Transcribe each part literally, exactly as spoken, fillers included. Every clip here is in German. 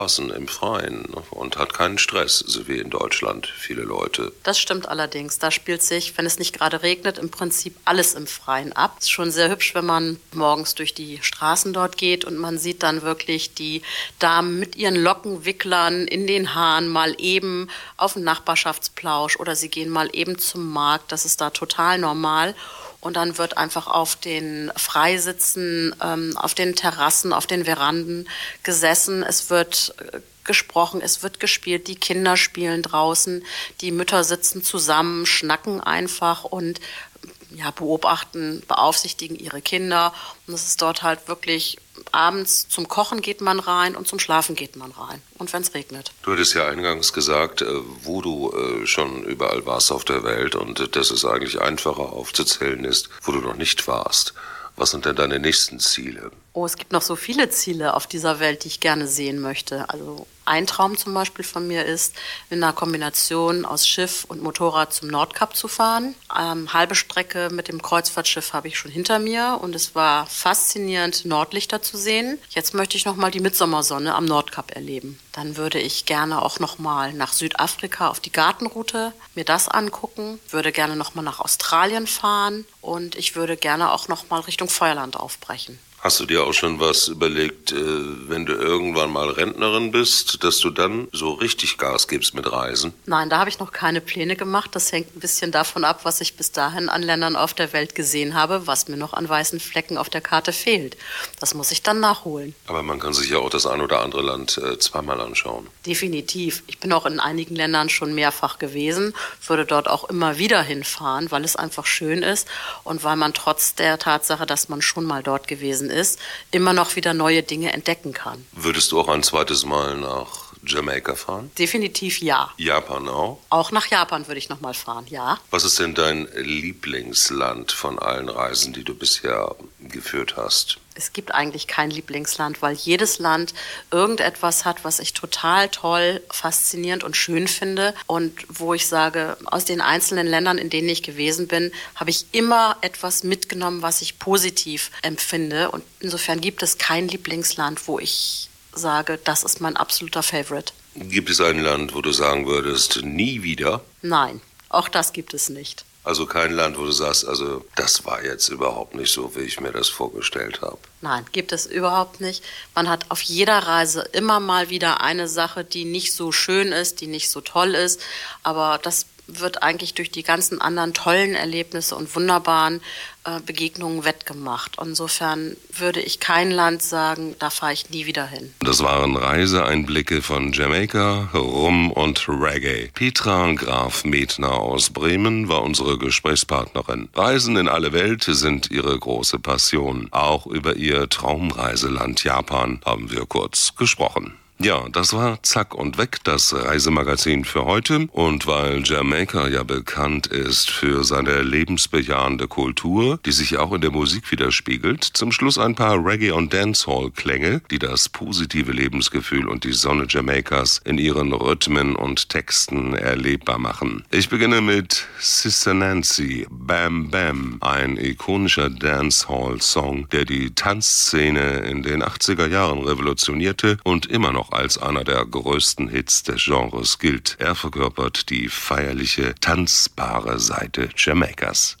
Draußen im Freien und hat keinen Stress, so wie in Deutschland viele Leute. Das stimmt allerdings. Da spielt sich, wenn es nicht gerade regnet, im Prinzip alles im Freien ab. Es ist schon sehr hübsch, wenn man morgens durch die Straßen dort geht und man sieht dann wirklich die Damen mit ihren Lockenwicklern in den Haaren mal eben auf den Nachbarschaftsplausch oder sie gehen mal eben zum Markt. Das ist da total normal. Und dann wird einfach auf den Freisitzen, ähm, auf den Terrassen, auf den Veranden gesessen. Es wird äh, gesprochen, es wird gespielt, die Kinder spielen draußen, die Mütter sitzen zusammen, schnacken einfach und ja, beobachten, beaufsichtigen ihre Kinder. Und es ist dort halt wirklich, abends zum Kochen geht man rein und zum Schlafen geht man rein. Und wenn es regnet. Du hattest ja eingangs gesagt, wo du schon überall warst auf der Welt und dass es eigentlich einfacher aufzuzählen ist, wo du noch nicht warst. Was sind denn deine nächsten Ziele? Oh, es gibt noch so viele Ziele auf dieser Welt, die ich gerne sehen möchte. Also ein Traum zum Beispiel von mir ist, in einer Kombination aus Schiff und Motorrad zum Nordkap zu fahren. Ähm, halbe Strecke mit dem Kreuzfahrtschiff habe ich schon hinter mir und es war faszinierend, Nordlichter zu sehen. Jetzt möchte ich nochmal die Mittsommersonne am Nordkap erleben. Dann würde ich gerne auch nochmal nach Südafrika auf die Gartenroute, mir das angucken, würde gerne nochmal nach Australien fahren und ich würde gerne auch nochmal Richtung Feuerland aufbrechen. Hast du dir auch schon was überlegt, wenn du irgendwann mal Rentnerin bist, dass du dann so richtig Gas gibst mit Reisen? Nein, da habe ich noch keine Pläne gemacht. Das hängt ein bisschen davon ab, was ich bis dahin an Ländern auf der Welt gesehen habe, was mir noch an weißen Flecken auf der Karte fehlt. Das muss ich dann nachholen. Aber man kann sich ja auch das ein oder andere Land äh, zweimal anschauen. Definitiv. Ich bin auch in einigen Ländern schon mehrfach gewesen, würde dort auch immer wieder hinfahren, weil es einfach schön ist und weil man trotz der Tatsache, dass man schon mal dort gewesen ist, immer noch wieder neue Dinge entdecken kann. Würdest du auch ein zweites Mal nach Jamaika fahren? Definitiv ja. Japan auch? Auch nach Japan würde ich noch mal fahren, ja. Was ist denn dein Lieblingsland von allen Reisen, die du bisher geführt hast? Es gibt eigentlich kein Lieblingsland, weil jedes Land irgendetwas hat, was ich total toll, faszinierend und schön finde. Und wo ich sage, aus den einzelnen Ländern, in denen ich gewesen bin, habe ich immer etwas mitgenommen, was ich positiv empfinde. Und insofern gibt es kein Lieblingsland, wo ich sage, das ist mein absoluter Favorite. Gibt es ein Land, wo du sagen würdest, nie wieder? Nein, auch das gibt es nicht. Also kein Land, wo du sagst, also das war jetzt überhaupt nicht so, wie ich mir das vorgestellt habe. Nein, gibt es überhaupt nicht. Man hat auf jeder Reise immer mal wieder eine Sache, die nicht so schön ist, die nicht so toll ist. Aber das wird eigentlich durch die ganzen anderen tollen Erlebnisse und wunderbaren äh, Begegnungen wettgemacht. Insofern würde ich kein Land sagen, da fahre ich nie wieder hin. Das waren Reiseeinblicke von Jamaika, Rum und Reggae. Petra Graf Metner aus Bremen war unsere Gesprächspartnerin. Reisen in alle Welt sind ihre große Passion. Auch über ihr Traumreiseland Japan haben wir kurz gesprochen. Ja, das war Zack und Weg, das Reisemagazin für heute. Und weil Jamaika ja bekannt ist für seine lebensbejahende Kultur, die sich auch in der Musik widerspiegelt, zum Schluss ein paar Reggae- und Dancehall-Klänge, die das positive Lebensgefühl und die Sonne Jamaikas in ihren Rhythmen und Texten erlebbar machen. Ich beginne mit Sister Nancy, Bam Bam, ein ikonischer Dancehall-Song, der die Tanzszene in den achtziger Jahren revolutionierte und immer noch als einer der größten Hits des Genres gilt. Er verkörpert die feierliche, tanzbare Seite Jamaikas.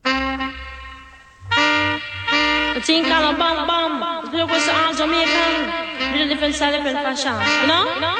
The thing called a bam bam. It's beautiful sound Jamaican. Really different style, different fashion. You know? You know?